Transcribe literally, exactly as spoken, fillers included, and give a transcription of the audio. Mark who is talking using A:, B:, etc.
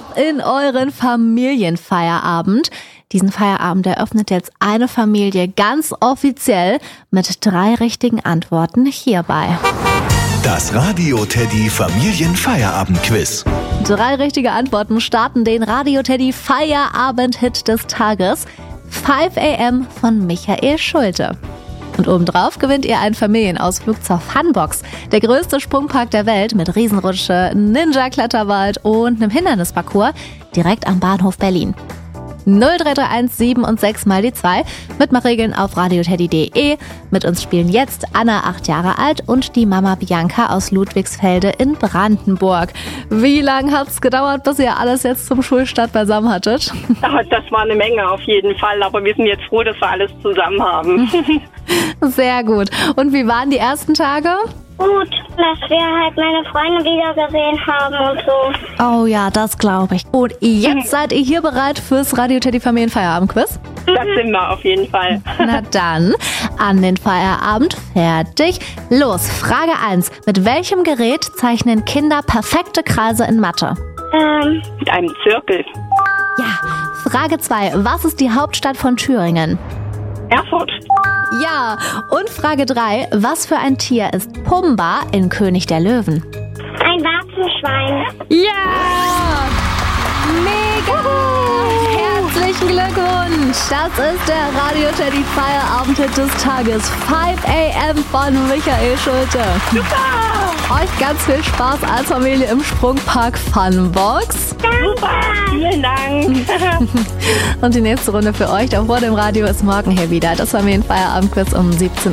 A: in euren Familienfeierabend. Diesen Feierabend eröffnet jetzt eine Familie ganz offiziell mit drei richtigen Antworten hierbei.
B: Das Radio Teddy Familienfeierabend-Quiz.
A: Drei richtige Antworten starten den Radio Teddy Feierabend-Hit des Tages. five a m von Michael Schulte. Und obendrauf gewinnt ihr einen Familienausflug zur Funbox. Der größte Sprungpark der Welt mit Riesenrutsche, Ninja-Kletterwald und einem Hindernisparcours direkt am Bahnhof Berlin. null drei drei eins sieben und sechs mal die zwei. Mitmachregeln auf radioteddy punkt de. Mit uns spielen jetzt Anna, acht Jahre alt, und die Mama Bianca aus Ludwigsfelde in Brandenburg. Wie lange hat es gedauert, bis ihr alles jetzt zum Schulstart beisammen hattet?
C: Das war eine Menge auf jeden Fall, aber wir sind jetzt froh, dass wir alles zusammen haben.
A: Sehr gut. Und wie waren die ersten Tage?
D: Gut, dass wir halt meine Freunde wieder gesehen haben und so.
A: Oh ja, das glaube ich. Und jetzt seid ihr hier bereit fürs Radio Teddy Familienfeierabend-Quiz?
C: Das sind wir auf jeden Fall.
A: Na dann, an den Feierabend, fertig, los. Frage eins. Mit welchem Gerät zeichnen Kinder perfekte Kreise in Mathe?
D: Ähm,
C: Mit einem Zirkel.
A: Ja. Frage zwei. Was ist die Hauptstadt von Thüringen?
C: Erfurt.
A: Ja. Und Frage drei. Was für ein Tier ist Pumba in König der Löwen?
D: ein Warzenschwein.
A: Ja! Mega! Herzlichen Glückwunsch! Das ist der Radio Teddy Feierabend-Hit des Tages. five a m von Michael Schulte.
C: Super!
A: Euch ganz viel Spaß als Familie im Sprungpark Funbox.
C: Super! Vielen Dank!
A: Und die nächste Runde für euch da vor dem Radio ist morgen hier wieder. Das Familienfeierabend-Quiz um siebzehn Uhr.